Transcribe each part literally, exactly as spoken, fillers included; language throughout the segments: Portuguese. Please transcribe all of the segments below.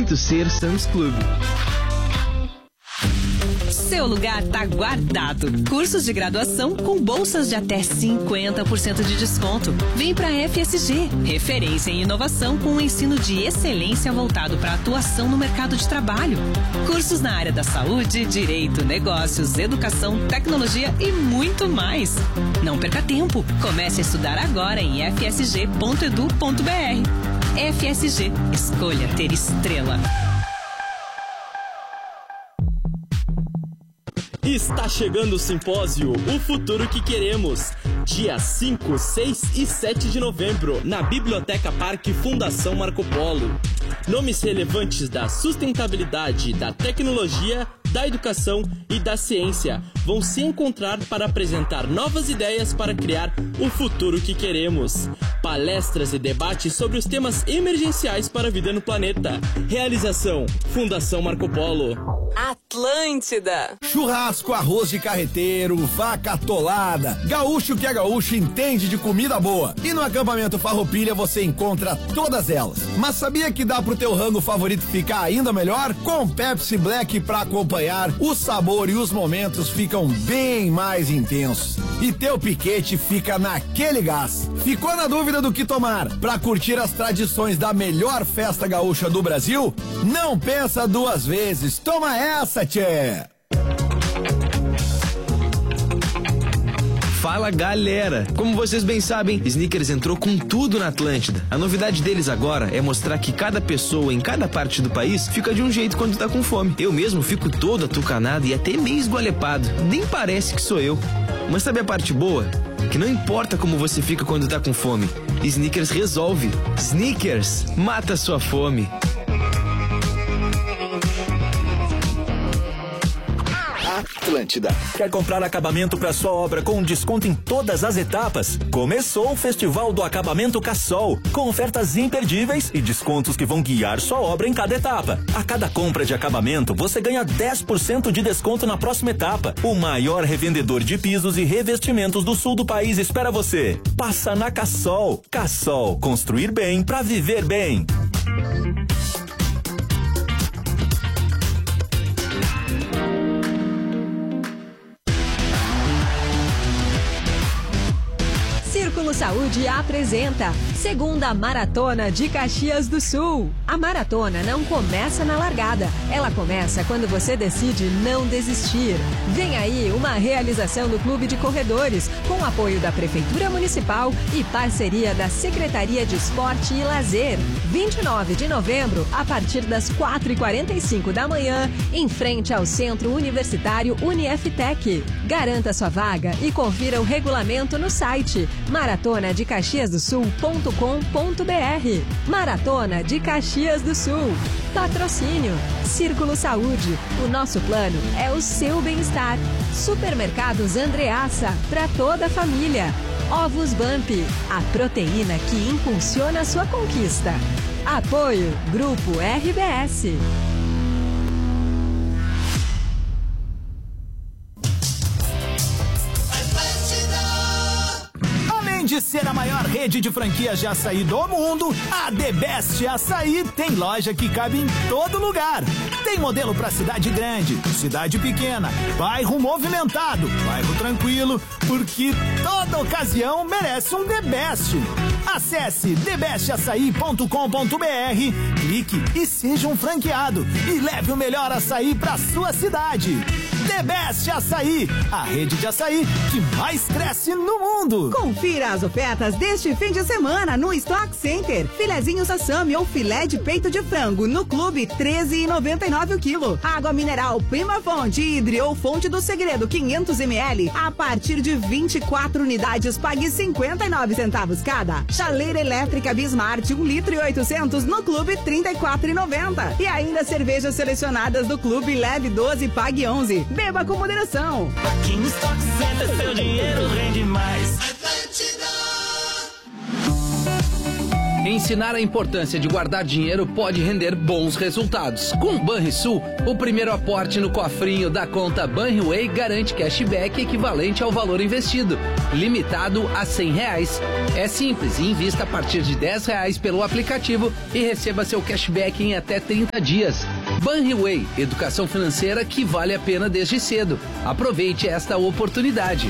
muito ser Sam's Club. Seu lugar tá guardado. Cursos de graduação com bolsas de até cinquenta por cento de desconto. Vem pra F S G, referência em inovação com um ensino de excelência voltado para atuação no mercado de trabalho. Cursos na área da saúde, direito, negócios, educação, tecnologia e muito mais. Não perca tempo. Comece a estudar agora em f s g ponto edu ponto b r. F S G, escolha ter estrela. Está chegando o simpósio O Futuro que Queremos, dia cinco, seis e sete de novembro, na Biblioteca Parque Fundação Marco Polo. Nomes relevantes da sustentabilidade, da tecnologia, da educação e da ciência vão se encontrar para apresentar novas ideias para criar o futuro que queremos. Palestras e debates sobre os temas emergenciais para a vida no planeta. Realização: Fundação Marco Polo. Atlântida. Churrasco, arroz de carreteiro, vaca atolada. Gaúcho que é gaúcho entende de comida boa. E no acampamento Farroupilha você encontra todas elas. Mas sabia que dá pro teu rango favorito ficar ainda melhor? Com Pepsi Black pra acompanhar, o sabor e os momentos ficam bem mais intensos. E teu piquete fica naquele gás. Ficou na dúvida do que tomar pra curtir as tradições da melhor festa gaúcha do Brasil? Não pensa duas vezes. Toma essa, tchê! Fala, galera! Como vocês bem sabem, Snickers entrou com tudo na Atlântida. A novidade deles agora é mostrar que cada pessoa em cada parte do país fica de um jeito quando tá com fome. Eu mesmo fico todo atucanado e até meio esgualepado. Nem parece que sou eu. Mas sabe a parte boa? Que não importa como você fica quando tá com fome, Snickers resolve. Snickers, mata sua fome. Atlântida. Quer comprar acabamento para sua obra com desconto em todas as etapas? Começou o Festival do Acabamento Cassol, com ofertas imperdíveis e descontos que vão guiar sua obra em cada etapa. A cada compra de acabamento, você ganha dez por cento de desconto na próxima etapa. O maior revendedor de pisos e revestimentos do sul do país espera você. Passa na Cassol. Cassol, construir bem para viver bem. Círculo Saúde apresenta Segunda Maratona de Caxias do Sul. A maratona não começa na largada, ela começa quando você decide não desistir. Vem aí uma realização do Clube de Corredores, com apoio da Prefeitura Municipal e parceria da Secretaria de Esporte e Lazer. vinte e nove de novembro, a partir das quatro e quarenta e cinco da manhã, em frente ao Centro Universitário Uniftec. Garanta sua vaga e confira o regulamento no site maratona de caxias do sul ponto com ponto b r. Maratona de Caxias do Sul. Patrocínio Círculo Saúde. O nosso plano é o seu bem-estar. Supermercados Andreassa, para toda a família. Ovos Bump, a proteína que impulsiona a sua conquista. Apoio Grupo R B S. De ser a maior rede de franquias de açaí do mundo, a The Best Açaí tem loja que cabe em todo lugar. Tem modelo para cidade grande, cidade pequena, bairro movimentado, bairro tranquilo, porque toda ocasião merece um The Best. Acesse the best açaí ponto com ponto b r, clique e seja um franqueado e leve o melhor açaí para sua cidade. The Best Açaí, a rede de açaí que mais cresce no mundo. Confira as ofertas deste fim de semana no Stock Center. Filezinho Sassami ou filé de peito de frango no Clube treze reais e noventa e nove centavos o quilo. Água mineral Prima Fonte Hidre ou Fonte do Segredo quinhentos mililitros a partir de vinte e quatro unidades, pague cinquenta e nove centavos cada. Chaleira elétrica Bismart um litro e oitocentos no Clube trinta e quatro reais e noventa centavos. E ainda cervejas selecionadas do Clube leve doze, pague onze. Beba com moderação. Aqui no Stock Center seu dinheiro rende mais. Atlântida. Ensinar a importância de guardar dinheiro pode render bons resultados. Com o Banrisul, o primeiro aporte no cofrinho da conta Banriway garante cashback equivalente ao valor investido, limitado a cem reais. É simples e invista a partir de dez reais pelo aplicativo e receba seu cashback em até trinta dias. Banriway, educação financeira que vale a pena desde cedo. Aproveite esta oportunidade.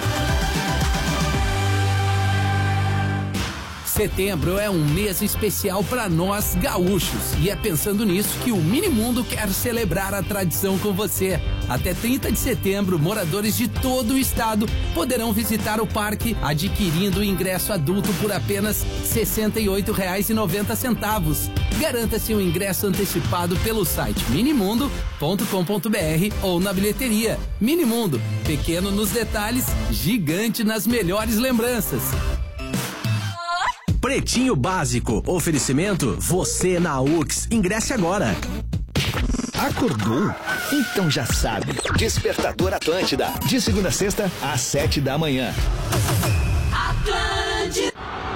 Setembro é um mês especial para nós gaúchos e é pensando nisso que o Minimundo quer celebrar a tradição com você. Até trinta de setembro, moradores de todo o estado poderão visitar o parque adquirindo o ingresso adulto por apenas sessenta e oito reais e noventa centavos. Garanta-se um ingresso antecipado pelo site minimundo ponto com ponto br ou na bilheteria. Minimundo, pequeno nos detalhes, gigante nas melhores lembranças. Pretinho Básico. Oferecimento você na U X. Ingresse agora. Acordou? Então já sabe. Despertador Atlântida. De segunda a sexta, às sete da manhã. Atlântida.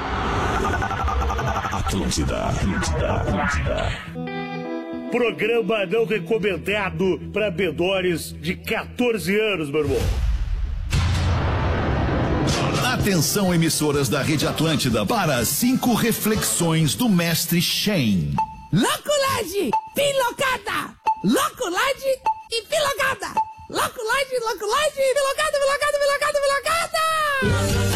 Atlântida. Atlântida. Atlântida. Programa não recomendado para menores de quatorze anos, meu irmão. Atenção, emissoras da Rede Atlântida, para cinco reflexões do mestre Shen. Loculade, pilocada, loculade e pilocada. Loculade, loculade, pilocada, pilocada, pilocada, pilocada.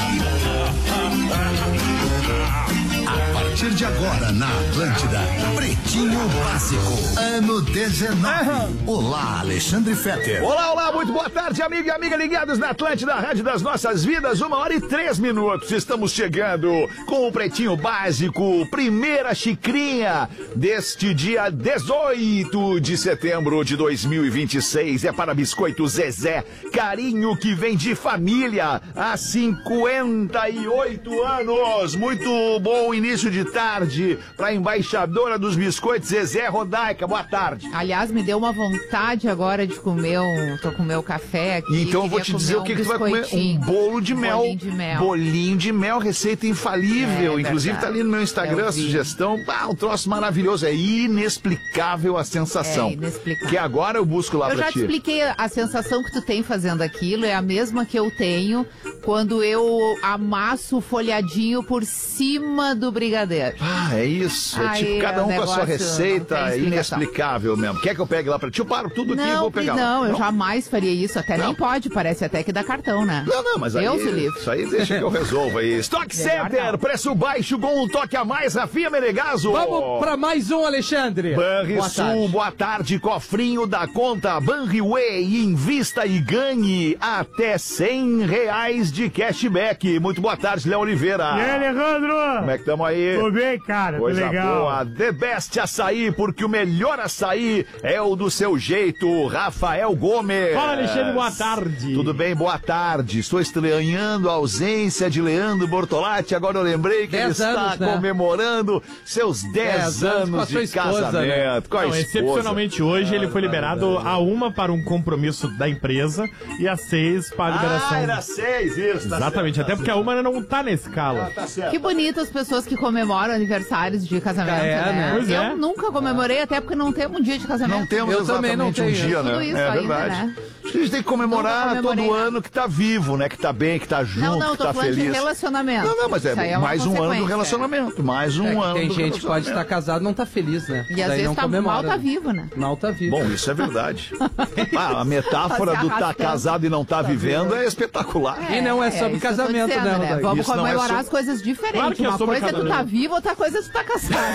A partir de agora, na Atlântida, Pretinho Básico, ano dezenove. Olá, Alexandre Fetter. Olá, olá, muito boa tarde, amigo e amiga ligados na Atlântida, Rádio das Nossas Vidas, uma hora e três minutos. Estamos chegando com o Pretinho Básico, primeira xicrinha deste dia dezoito de setembro de dois mil e vinte e seis. É para Biscoito Zezé, carinho que vem de família há cinquenta e oito anos. Muito bom início de tarde para a embaixadora dos biscoitos, Zezé Rodaica. Boa tarde. Aliás, me deu uma vontade agora de comer um... Tô com o meu café aqui. Então eu vou te dizer o que, um que tu vai comer. Um bolo de mel. Bolinho de mel. Bolinho de mel, receita infalível. É, Inclusive verdade. tá ali no meu Instagram a sugestão. Ah, um troço maravilhoso. É inexplicável a sensação. É inexplicável. Que agora eu busco lá eu pra já ti. te expliquei, a sensação que tu tem fazendo aquilo é a mesma que eu tenho quando eu amasso o folhadinho por cima do brigadeiro. Ah, é isso. É Aí, tipo, cada um com a sua receita. não É tem inexplicável mesmo. Quer que eu pegue lá pra ti? Eu paro tudo aqui e Não, vou pegar. não, lá. eu jamais faria isso. Até Não. nem pode, parece até que dá cartão, né? Não, não, mas aí, Deus o livre. isso aí deixa que eu resolvo aí. Stock Melhor Center, não. preço baixo com um toque a mais, Rafinha Menegaso. Vamos pra mais um, Alexandre. Banrisul, boa, boa tarde, cofrinho da conta Banriway, invista e ganhe até cem reais de cashback. Muito boa tarde, Léo Oliveira. E aí, Alejandro? Como é que estamos aí? Tô bem, cara, Coisa tô legal. boa, The Best Açaí, porque o melhor açaí é o do seu jeito, Rafael Gomes. Fala, Alexandre, boa tarde. Tudo bem, boa tarde. Estou estranhando a ausência de Leandro Bortolatti. Agora eu lembrei que ele está anos, né? comemorando seus dez anos, anos de esposa, casamento. né? Com a Não, esposa. excepcionalmente hoje ele foi liberado a uma para um compromisso da empresa e a seis para a liberação. Ah, era seis, isso. Tá Exatamente, certo, até tá porque a uma não tá na escala. Ah, tá certo. Que bonito as pessoas que comemoram aniversários de casamento, É, né? né? Pois eu é. nunca comemorei, até porque não temos um dia de casamento. Não temos Eu também não exatamente um tenho. dia, Tudo né? isso É ainda, verdade. né? Acho que a gente tem que comemorar Nunca comemorei todo nada. ano que tá vivo, né? Que tá bem, que tá junto, Não, não, que tô tá falando feliz. de relacionamento. Não, não, mas é, Isso aí é uma mais um ano do consequência. relacionamento. Mais um É que ano tem do gente que pode relacionamento. estar casado e não tá feliz, né? E às Daí vezes não tá, comemora, mal tá né? vivo, né? Mal tá vivo. Bom, isso é verdade. Ah, a metáfora Tá do se tá arrastando. casado e não tá vivendo é espetacular. E não é sobre isso eu tô casamento, dizendo, né, Rodaica? Vamos Isso não é comemorar sobre- as coisas diferentes. Claro que é Uma sobre coisa é tu tá casamento. vivo, outra coisa é tu tá casado.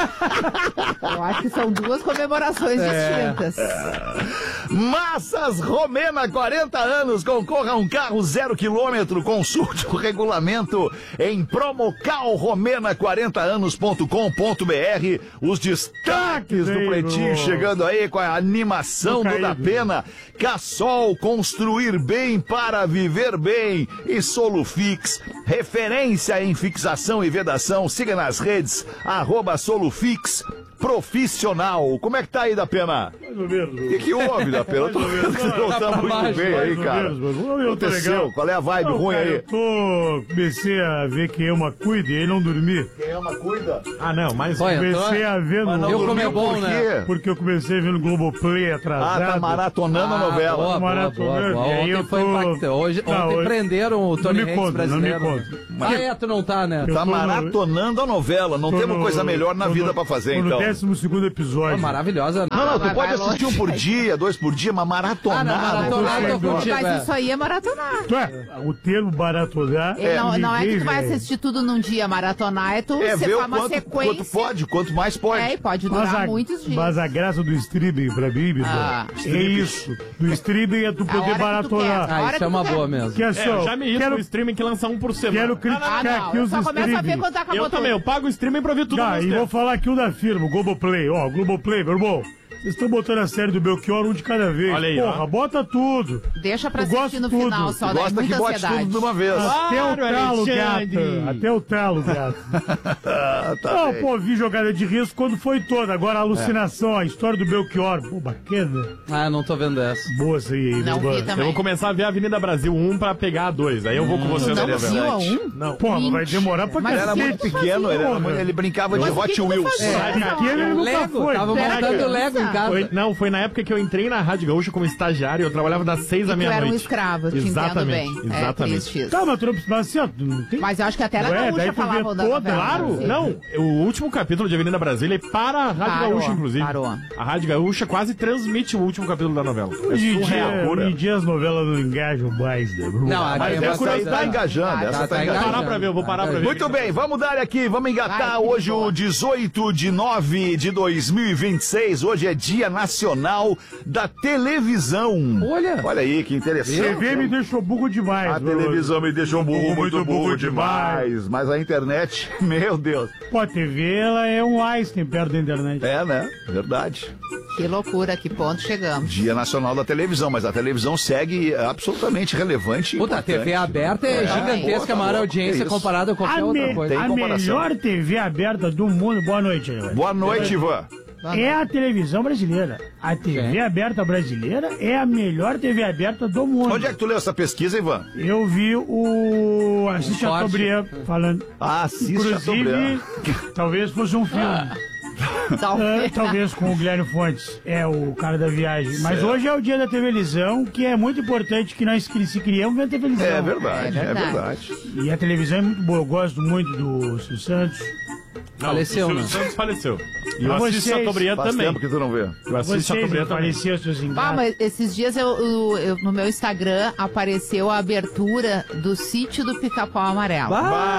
Eu acho que são duas comemorações É. distintas. Massas Romena, quarenta anos, concorra a um carro zero quilômetro, consulte o regulamento em promocal romena quarenta anos ponto com ponto br. Os destaques do Pretinho chegando aí com a animação do Da Pena. Cassol, construir bem para viver bem. E Solufix, referência em fixação e vedação. Siga nas redes, arroba Solufix. profissional. Como é que tá aí, da Pena? Mais ou menos. O que, que houve, da Pena? Eu tô vendo que você não tá muito baixo, bem aí, mais ou cara. menos, mas O que eu tô aconteceu? legal. Qual é a vibe Não, ruim cara, aí? Eu tô... comecei a ver quem ama cuida e aí não dormir. Quem ama cuida? Ah, não, mas... Olha, Comecei tô- a ver Mas no... não Eu como é dormiu bom, por né? quê? Porque eu comecei a ver no Globoplay atrasado. Ah, tá maratonando a Ah, novela. boa, boa, Maratonando, boa, boa. e aí Ontem eu foi tô- impactante. Hoje, Não, ontem hoje- prenderam o Tony Não me Hanks conta, não me brasileiro. conta. Ah, é, tu não tá, né? Eu Tá tô no- maratonando a novela. Não tô temos no- coisa melhor na tô vida no- pra fazer, tô então. no décimo segundo episódio. Pô, maravilhosa. Não, não, tu vai, pode vai assistir um por dia, dois por dia, mas maratonar. Ah, não, maratonar, né? eu tô contigo, é. Mas isso aí é maratonar. Tu é, o termo baratonar... É, não, não é que ninguém, tu vai velho. assistir tudo num dia, maratonar é tu É você ver faz o uma quanto, sequência. quanto pode, quanto mais pode. É, e pode Mas durar a, muitos dias. mas a graça do streaming pra mim, meu Ah. irmão, é isso. Do streaming é tu A hora poder que tu maratonar. quer. Ah, Hora isso é uma que tu boa quer. mesmo. Que é É, só, eu já me isso quero, no streaming que lança um por semana. quero Ah, criticar não, aqui eu os só começo a ver streaming. quando acabou Eu também, eu tudo. pago o streaming pra ver tudo Ah, no e tempo. vou falar aqui um da firma, o Globoplay. Ó, Globoplay, meu irmão. Vocês estão botando a série do Belchior um de cada vez. Olha aí, Porra, ó. bota tudo. Deixa pra Eu gosto assistir no tudo. final só, Tu dá gosta que muita bote ansiedade. tudo de uma vez. Até o Claro, talo, Alexandre. gato. Até o talo, gato. Ah, tá Não, bem. pô, vi jogada de risco quando foi toda. Agora a alucinação, a história do Belchior. Pô, bacana. Ah, não tô vendo essa. Boa essa aí. Não boa. vi Eu também. vou começar a ver a Avenida Brasil um pra pegar a dois. Aí eu vou com você na Não novela. viu a um? Não. Pô, mas vai demorar pra Mas Ele era cacete. muito pequeno, ele, era muito- ele brincava de Mas o que Hot que tu Wheels. fazia? É, pequeno ele nunca Lego, foi. tava Era montando criança. Lego em casa. Foi- não, foi na época que eu entrei na Rádio Gaúcha como estagiário, eu trabalhava das seis à Tu era meia-noite. um escravo, eu te entendo Exatamente, bem. É exatamente. triste isso. Tá, mas tu não precisa assim, ó, tu não tem... Mas eu acho que até na Ué, daí gaúcha tu vê falavam da toda, novela. Claro, Sim. não. O último capítulo de Avenida Brasília é para a Rádio Parou, Gaúcha, inclusive. parou. A Rádio Gaúcha quase transmite o último capítulo da novela. Hoje em É surreal. dia, hoje em dia as novelas não engajam mais, né? Bruno? Não, Mas aqui é essa aí curiosidade. tá engajando, essa Tá, tá tá Vou engajando. parar pra ver, eu vou parar pra ver. Muito bem, vamos dar aqui, vamos engatar Vai, hoje boa. o dezoito de nove de dois mil e vinte e seis. Hoje é Dia Nacional da Televisão. Olha. Olha aí, que T interessante. V me deixou burro demais. A Bruno. televisão me deixou um burro muito burro demais. Mas a internet, meu Deus. Pô, a T V, ela é um Einstein perto da internet. É, né? Verdade. Que loucura, que ponto chegamos. Dia Nacional da Televisão, mas a televisão segue absolutamente relevante. e Puta, a importante. T V aberta é, É, gigantesca, pô, a maior tá audiência louco, que comparada com qualquer A, outra me- coisa. Tem a comparação. melhor T V aberta do mundo. Boa noite, Ivan. Boa noite, Ivan. É a televisão brasileira. A T V Sim. aberta brasileira é a melhor T V aberta do mundo. Onde é que tu leu essa pesquisa, Ivan? Eu vi o Assis Um corte. Chateaubriand falando. Ah, Assis Inclusive, Chateaubriand. talvez fosse um filme. Ah, talvez com o Guilherme Fontes, é o cara da viagem. Mas Certo. hoje é o dia da televisão, que é muito importante que nós cri- se criamos vendo televisão. É verdade, É é verdade. verdade. E a televisão é muito boa. Eu gosto muito do Silvio Santos. Não, Faleceu, o Silvio né? Santos faleceu. E Pra o Assis vocês, Chateaubriand Faz também. tempo que tu não vê. O Assis Vocês Chateaubriand também. faleciam seus Ah, enganos. mas esses dias eu, eu- eu- no meu Instagram apareceu a abertura do Sítio do Pica-Pau Amarelo.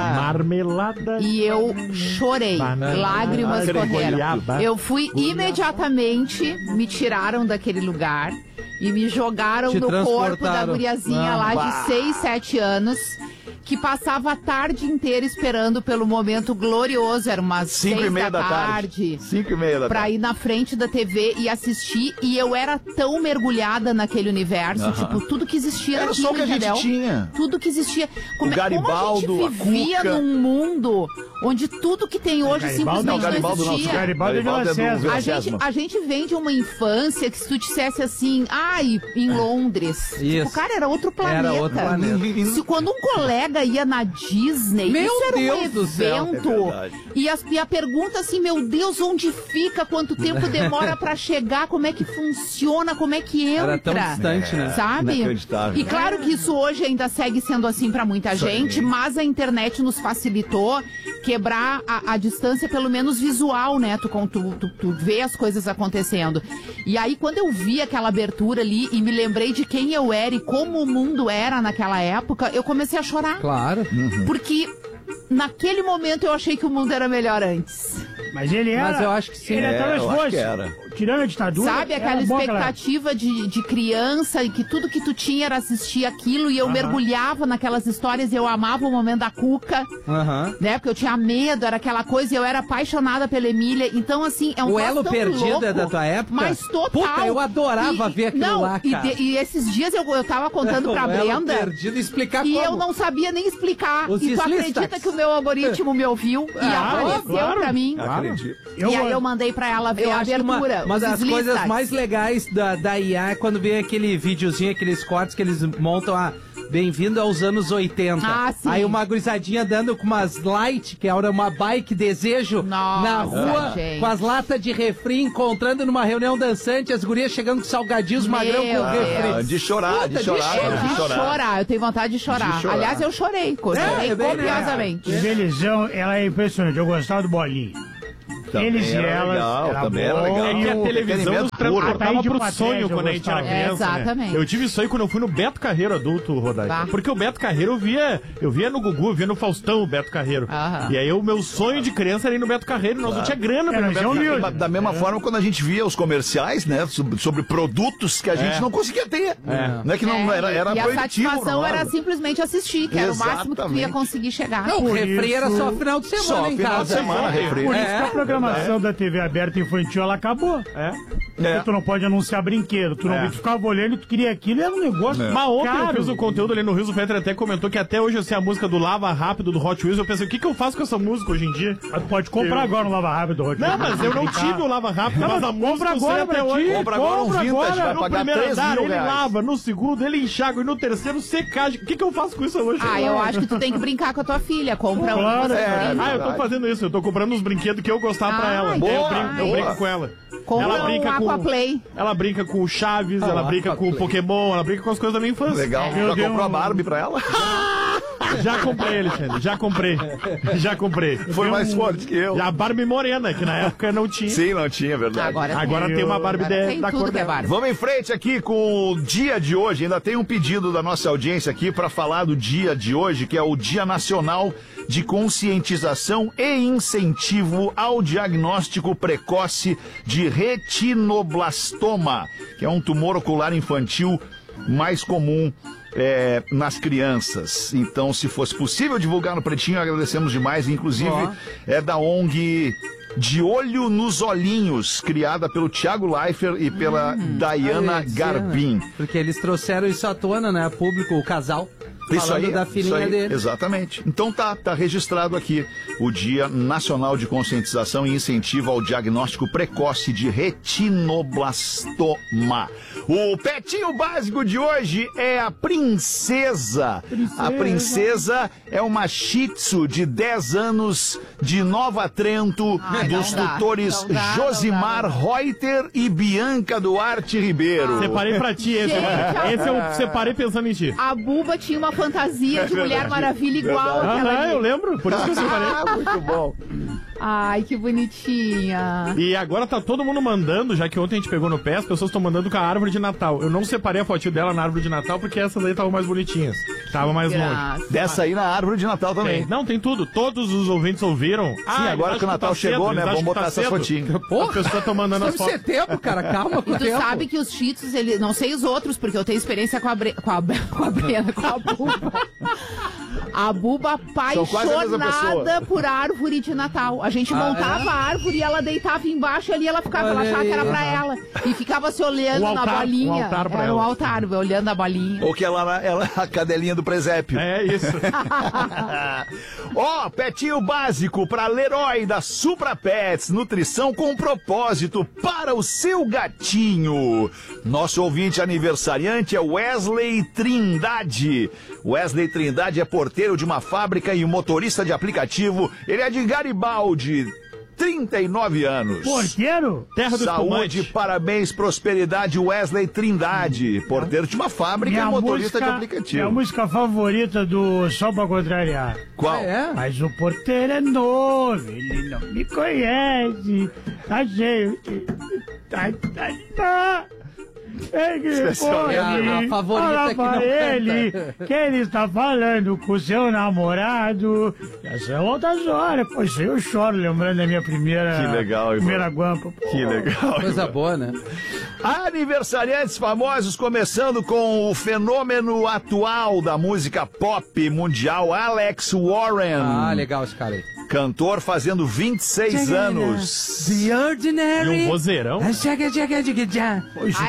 Marmelada. E eu chorei, Banana. lágrimas Banana. correram. Goiaba. Eu fui imediatamente, me tiraram daquele lugar e me jogaram Te no corpo da transportaram. guriazinha Ah, lá bah. de seis, sete anos, que passava a tarde inteira esperando pelo momento glorioso, era umas Cinco seis e meia da da tarde. tarde. Cinco e meia da Pra tarde. ir na frente da T V e assistir, e eu era tão mergulhada naquele universo, Aham. tipo, tudo que existia Era naquilo, só o que a gente entendeu? tinha. Tudo que existia. Como, O Garibaldo, como a a gente vivia Cuca. num mundo onde tudo que tem hoje Garibaldo simplesmente Não, não, Garibaldo não. existia. Garibaldo é Garibaldo é do Vila Sésamo. Vila A gente, Sésamo. a gente vem de uma infância que se tu dissesse assim, ai, em Londres. Isso. O cara era outro planeta. Era outro planeta. Se quando um colega ia na Disney, Meu isso era um Deus do céu. evento. É verdade. e, as- e a pergunta assim, meu Deus, onde fica? Quanto tempo demora pra chegar? Como é que funciona? Como é que entra? Era tão distante, né? Sabe? Inacreditável. E claro que isso hoje ainda segue sendo assim pra muita gente, mas a internet nos facilitou quebrar a, a distância, pelo menos visual, né? Tu, com- tu, tu, tu vê as coisas acontecendo. E aí, quando eu vi aquela abertura ali e me lembrei de quem eu era e como o mundo era naquela época, eu comecei a chorar. Claro. Porque naquele momento eu achei que o mundo era melhor antes. Mas ele era. Mas eu acho que sim. Ele É, talvez eu acho fosse. que era. Tirando a ditadura. Sabe, era aquela bom aquela- expectativa de, de criança e que tudo que tu tinha era assistir aquilo e eu Aham. mergulhava naquelas histórias e eu amava o momento da Cuca, Aham. né? Porque eu tinha medo, era aquela coisa e eu era apaixonada pela Emília. Então, assim, é um O troço Elo tão Perdido louco, é da tua época? Mas total. Puta, eu adorava ver aquilo não, lá, e cara. de- E, esses dias eu, eu tava contando pra O Elo Brenda. Perdido, explicar E como. eu não sabia nem explicar. Os e tu Slistax. acredita que o meu algoritmo me ouviu e Ah, apareceu claro. pra mim? Acredito. Eu, e aí eu mandei pra ela ver eu a acho que abertura. Uma, uma das os coisas listas. mais legais da, da I A é quando vem aquele videozinho, aqueles cortes que eles montam a... Bem-vindo aos anos oitenta. Ah, sim. Aí uma gurizadinha andando com umas light, que era uma bike desejo, Nossa, na rua, gente. com as latas de refri, encontrando numa reunião dançante, as gurias chegando com salgadinhos, Meu magrão com Deus. refri. De chorar, de Puta, chorar, de De de chorar. chorar, eu tenho vontade de chorar. De chorar. Aliás, eu chorei, chorei é bem, né? copiosamente. Televisão, ela é impressionante. Eu gostava do Bolinha. Também Eles e era elas. legal, era também era bom. legal. É que a E o televisão nos entretenimento transportava puro. pro Ataíde sonho Patrícia, quando a gente era eu criança, gostava. né? Exatamente. Eu tive isso aí quando eu fui no Beto Carreiro adulto, Rodai. Tá. Porque o Beto Carreiro eu via, eu via no Gugu, eu via no Faustão o Beto Carreiro. Aham. E aí o meu sonho de criança era ir no Beto Carreiro, nós não tinha grana pra ir no Era Beto Carreiro. Da, da mesma forma, quando a gente via os comerciais, né, sobre, sobre produtos que a gente É. não conseguia ter. Não é que não É, era, era e a proibitivo. satisfação não era simplesmente assistir, que era o máximo que tu ia Exatamente. conseguir chegar. Não, o Por refri isso- era só final de semana Só em final de casa. semana, refri. Por isso É, que a programação da T V aberta infantil, ela acabou. É. Porque É. tu não pode anunciar brinquedo. Tu não É. tu ficava olhando e tu queria aquilo, era um negócio É. Mas ontem caro. eu fiz o conteúdo ali no Rios, o Fetter até comentou que até hoje eu sei a música do Lava Rápido do Hot Wheels. Eu pensei, o que, que eu faço com essa música hoje em dia? Mas tu pode comprar Eu- agora no Lava Rápido do Hot Não, Wheels. mas eu não Brincar. tive o Lava Rápido, Não, mas mas a música compra eu sei agora até pra hoje. ti. Compra agora um Compra vintage, agora. vai No pagar primeiro três andar mil ele reais. lava, no segundo ele enxágua e no terceiro secagem. O que, que eu faço com isso hoje? Ah, eu acho que tu tem que brincar com a tua filha. Compra um. Claro, você é. brinca. Ah, eu tô fazendo isso, eu tô comprando uns brinquedos que eu gostava pra Ah, ela. então Aí eu boa, brinco, eu boa. brinco com ela. Compra ela brinca um com Aquaplay. Ela brinca com o Chaves, Ah, ela o brinca com o Aquaplay. Pokémon, ela brinca com as coisas da minha infância. Legal. Eu Já dei comprou a um- Barbie pra ela? Já comprei, Alexandre, já comprei. Já comprei. Foi mais forte que eu. Já a Barbie morena, que na época não tinha. Sim, não tinha, verdade. Agora, Agora tem uma Barbie Agora de- tem da tudo cor que é dela. Barbie. Vamos em frente aqui com o dia de hoje. Ainda tem um pedido da nossa audiência aqui para falar do dia de hoje, que é o Dia Nacional de Conscientização e Incentivo ao Diagnóstico Precoce de Retinoblastoma, que é um tumor ocular infantil mais comum é, nas crianças. Então, se fosse possível divulgar no Pretinho, agradecemos demais. Inclusive, Ó. é da O N G De Olho nos Olhinhos, criada pelo Thiago Leifert e pela Diana Ah, eu ia dizer, Garbin. né? Porque eles trouxeram isso à tona, né? Público, o casal. Isso falando aí, da isso filhinha aí, dele. exatamente. Então tá, tá registrado aqui o Dia Nacional de Conscientização e Incentivo ao Diagnóstico Precoce de Retinoblastoma. O petinho básico de hoje é a princesa. Princesa. A princesa é uma Shih Tzu de dez anos de Nova Trento, Ai, dos não dá, tutores não dá, não Josimar dá, não dá. Reuter e Bianca Duarte Ribeiro. Separei pra ti esse. Gente, Esse eu separei pensando em ti. A Buba tinha uma fantasia de É Mulher verdade, Maravilha igual verdade. aquela Aham, ali. eu lembro, por isso que eu separei. Ah, muito bom. Ai, que bonitinha. E agora tá todo mundo mandando, já que ontem a gente pegou no pé, as pessoas estão mandando com a árvore de Natal. Eu não separei a fotinho dela na árvore de Natal porque essas aí estavam mais bonitinhas. Tava mais longe. Graça. Dessa aí na árvore de Natal também. Tem. Não, tem tudo. Todos os ouvintes ouviram. Sim, Ah, agora eles que o acham Natal tá chegou, cedo, né? eles Vamos acham que botar tá essas cedo. fotinhas. As pessoas estão mandando as Estamos em fotos. setembro, cara. Calma com E o tu tempo. sabe que os cheetos, ele, não sei os outros, porque eu tenho experiência com a Bre... com a, com a Brena, com a Buba. A Buba São quase a mesma apaixonada pessoa. por árvore de Natal. A gente Ah, montava é? a árvore e ela deitava embaixo ali, ela ficava, ela Olha achava que era aí. pra ela. E ficava se olhando O altar, na bolinha. o altar pra era o ela. altar, olhando a bolinha. Ou que ela, ela a cadelinha do presépio. É isso. Ó, petinho básico para Leroy da Supra Pets, nutrição com propósito para o seu gatinho. Nosso ouvinte aniversariante é Wesley Trindade. Wesley Trindade é porteiro de uma fábrica e motorista de aplicativo. Ele é de Garibaldi. trinta e nove anos. Porteiro? Terra do Saúde, espumante. parabéns, prosperidade, Wesley Trindade. Porteiro de uma fábrica e motorista de aplicativo. Minha música favorita do Só Pra Contrariar. Qual? Ah, é? Mas o porteiro é novo, ele não me conhece. Tá cheio. Tá, tá, tá. É que Especial. pode É a- a favorita falar que pra não ele canta. que ele está falando com o seu namorado. Essa é outra história. Poxa, eu choro lembrando da minha primeira... Que legal, Ivan. Primeira guampa. Pô. Que legal. Coisa boa, né? Aniversariantes famosos, começando com o fenômeno atual da música pop mundial, Alex Warren. Ah, legal esse cara aí. Cantor fazendo vinte e seis anos. The Ordinary. E um vozeirão. Chega, chega, chega, já.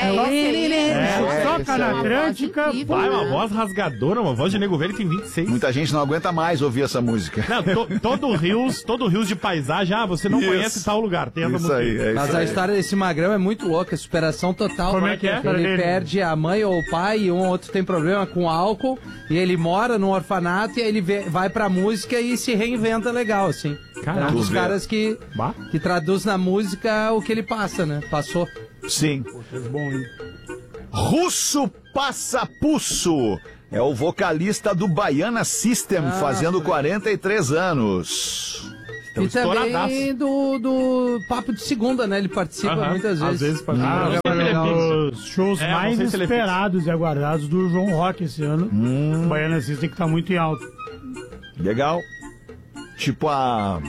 É, toca na Atlântica. Vai, uma voz rasgadora, uma voz de nego velho que tem vinte e seis. Muita gente não aguenta mais ouvir essa música. Não, to, todo rios, todo rios de paisagem, ah, você não Isso. conhece tal lugar. Tem essa Isso música. aí, é Mas isso a aí. história desse magrão é muito louca, superação total. Como é que é? Ele perde a mãe ou o pai e um ou outro tem problema com álcool e ele mora num orfanato e aí ele vê- vai pra música e se reinventa legal, assim. Caraca. É um dos Tu vê. caras que, Bah. que traduz na música o que ele passa, né? Passou. Sim. Bom, hein? Russo Passapusso é o vocalista do Baiana System, Ah, fazendo foi. quarenta e três anos. Então, e também estouradaço. do, do Papo de Segunda, né? Ele participa Aham. muitas vezes. Às vezes Ah, participa. Não sei se ele é um fixo. dos shows É, não mais sei se ele é fixo. esperados e aguardados do João Rock esse ano. O Baiana System que tá muito em alto. Legal. Tipo a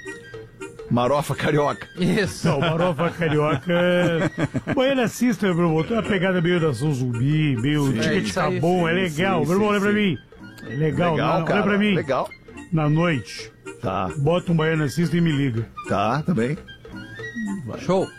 Marofa Carioca. Isso. Não, Marofa Carioca. O Baiana System, meu irmão, tem uma pegada meio da São Zumbi, meio Sim. Ticket isso aí, tá bom, sim, é legal. sim, Meu irmão, sim, olha pra sim. mim. É legal, Legal, não, cara. olha pra mim. Legal. Na noite, Tá, bota um Baiana System e me liga. tá, também. Show.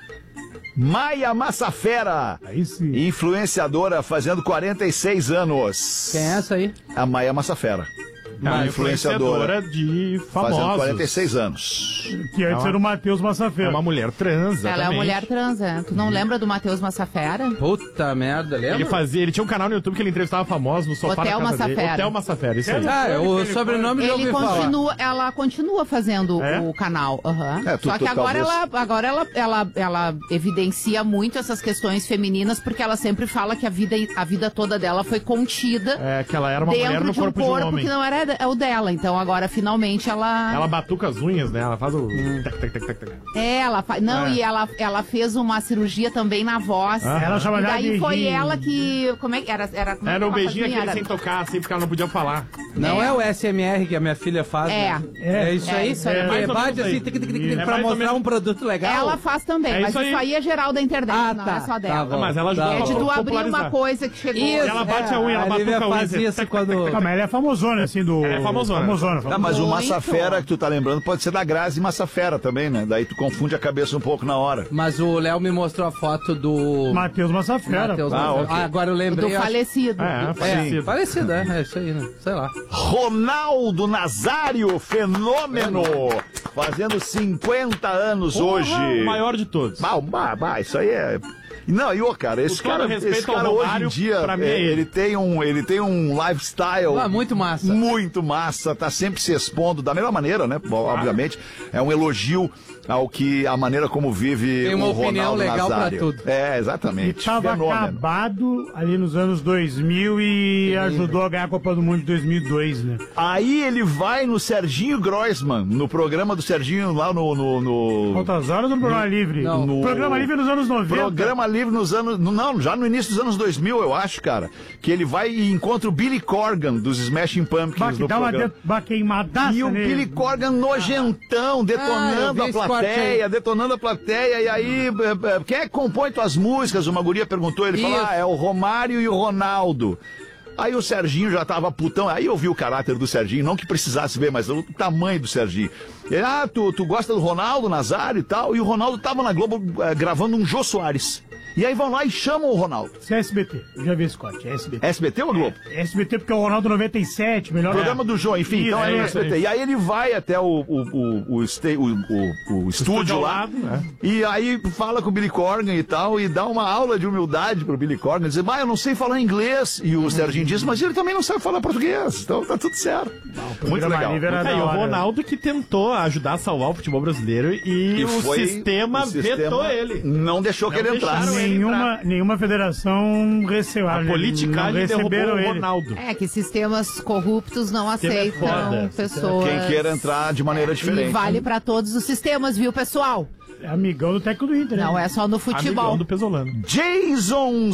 Maia Massafera, Aí sim. influenciadora, fazendo quarenta e seis anos. Quem é essa aí? A Maia Massafera. Uma Uma influenciadora. influenciadora de Fazendo famosos. quarenta e seis anos. Que antes era o Matheus Massafera. É uma mulher trans, Ela é uma mulher trans, é. Tu não lembra do Matheus Massafera? Puta merda, lembra? Ele fazia, ele tinha um canal no YouTube que ele entrevistava famosos no sofá Hotel da casa dele. Massafera. Hotel Massafera, isso aí. Ah, o sobrenome já ouvi Ele falar. continua, ela continua fazendo É? o canal. aham. É, tu- Só tu que agora, talvez- ela, agora ela, ela, ela evidencia muito essas questões femininas, porque ela sempre fala que a vida, a vida toda dela foi contida É, que ela era uma mulher dentro no de um corpo de um corpo homem. que não era é o dela. Então agora finalmente ela. Ela batuca as unhas, né? Ela faz o... Hum. Tac, tac, tac, tac, tac. É, ela fa... Não, É. e ela, ela fez uma cirurgia também na voz. Ah. Ela chama E de daí foi beijinho. ela que. Como é que era? Era, como é Era que o ela beijinho fazia? aquele Era- sem tocar, assim, porque ela não podia falar. Não é. o S M R que a minha filha faz, É. né? É isso É aí. isso aí. É, Mais ou bate menos assim, aí. tic, tic, tic, tic, É pra mais ou mostrar menos- um produto legal. Ela faz também, É mas isso isso aí. aí é geral da internet, Ah, não tá. é só Tá dela. bom. Mas ela ajudou Tá É de bom. tu abrir popularizar. uma coisa que chegou. Isso, Ela bate a unha, ela a batuca Lívia a unha. faz isso quando... Ah, mas ela é famosona, assim, do... Ela é famosona. Famosona. Não, mas o Muito. Massafera que tu tá lembrando pode ser da Grazi Massafera também, né? Daí tu confunde a cabeça um pouco na hora. Mas o Léo me mostrou a foto do... Matheus Massafera. Matheus Ah, Massafera. ok. Ah, agora eu lembrei. Do eu acho- falecido. É, É, falecido. parecido, é, é isso aí, né? Sei lá. Ronaldo Nazário, fenômeno, fazendo cinquenta anos hoje. O maior de todos. Bah, bah, bah, isso aí é... Não, e ô, cara, esse Com todo cara, respeito esse ao cara hoje em Romário, dia, pra mim é, é ele. ele, tem um, ele tem um lifestyle... Ah, muito massa. Muito massa, tá sempre se expondo da mesma maneira, né? Bom, obviamente, é um elogio ao que, a maneira como vive Tem uma o opinião Ronaldo legal pra Nazário. tudo. É, E exatamente. tava Fenômeno. acabado ali nos anos dois mil e ajudou a ganhar a Copa do Mundo de dois mil e dois, né? Aí ele vai no Serginho Groisman, no programa do Serginho lá no... no, no... Quantas horas no Programa Livre? Não. No- Programa Livre nos anos noventa. Programa Livre nos anos... Não, já no início dos anos dois mil, eu acho, cara. Que ele vai e encontra o Billy Corgan, dos Smashing Pumpkins Bah, que no dá uma, programa. de... uma queimadaça E o nele. Billy Corgan nojentão, Ah, eu detonando vi a esse corte plateia, aí. detonando a plateia. E aí, eh, eh, quem é que compõe tuas músicas? Uma guria perguntou, ele falou, Isso. ah, é o Romário e o Ronaldo. Aí o Serginho já tava putão, aí eu vi o caráter do Serginho, não que precisasse ver, mas o tamanho do Serginho. Ele, ah, tu, tu gosta do Ronaldo, Nazário e tal, e o Ronaldo tava na Globo eh, gravando um Jô Soares. E aí vão lá e chamam o Ronaldo. Isso é S B T. Eu já vi esse corte. É S B T. S B T ou Globo? É S B T porque é o Ronaldo noventa e sete, melhor. Programa do Jô, enfim, Isso, então é, é no isso, S B T. é E aí ele vai até o, o, o, o, este- o, o- o estúdio ao lá, lado, né? e aí fala com o Billy Corgan e tal, e dá uma aula de humildade pro Billy Corgan, dizer, mas eu não sei falar inglês. E o Serginho diz, mas ele também não sabe falar português, então tá tudo certo. Muito programa legal. livre era É, e da o hora. Ronaldo que tentou ajudar a salvar o futebol brasileiro e, E o, foi- sistema o sistema vetou ele. Não deixou que Não ele entrasse. deixaram ele. Nenhuma, nenhuma federação recebeu. A politicagem não derrubou receberam o ele. Ronaldo. É, que sistemas corruptos não Sistema é aceitam foda. pessoas. Quem queira entrar de maneira E diferente. vale pra todos os sistemas, viu, pessoal? É amigão do técnico do Inter. né? Não é só no Amigão futebol. do Pesolano. Jason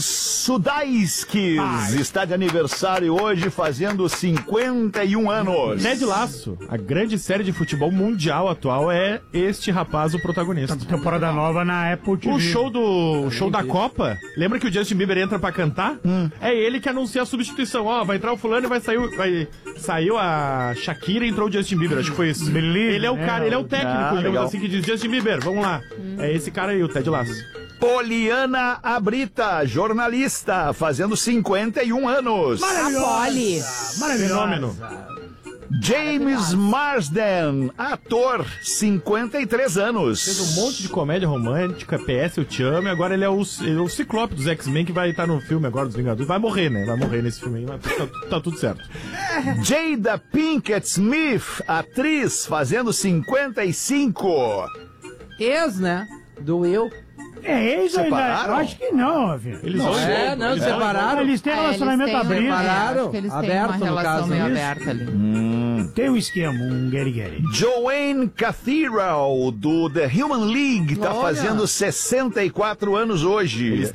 Sudeikis está de aniversário hoje, fazendo cinquenta e um anos. Ted Lasso, a grande série de futebol mundial atual, é este rapaz o protagonista. Temporada nova na Apple T V. O show do, o show da Copa, lembra que o Justin Bieber entra pra cantar? Hum. É ele que anuncia a substituição. Ó, vai entrar o fulano e vai sair... Vai... Saiu a Shakira e entrou o Justin Bieber, acho que foi isso. Believe, ele é o cara, é, ele é o técnico, ah, digamos assim, que diz Justin Bieber, vamos lá. Hum. É esse cara aí, o Ted Lasso. Poliana Abrita, jornalista, fazendo cinquenta e um anos. Maravilhosa. Maravilhosa. James Marsden, ator, cinquenta e três anos. Fez um monte de comédia romântica, P S Eu Te Amo, e agora ele é o, ele é o Ciclope dos X-Men que vai estar no filme agora dos Vingadores. Vai morrer, né? Vai morrer nesse filme aí, mas tá, tá tudo certo. Jada Pinkett Smith, atriz, fazendo cinquenta e cinco. Ex, né? Do Will. É, ex ainda. Eu acho que não, filho. Eles não, vão é, não, eles separaram. Eles têm relacionamento é, aberto. Separaram, eles aberto têm uma no relação caso. meio Isso. aberta ali. Hum. Tem um esquema, um guerigueri. Joanne Cathedral, do The Human League, tá Olha. fazendo sessenta e quatro anos hoje. Eles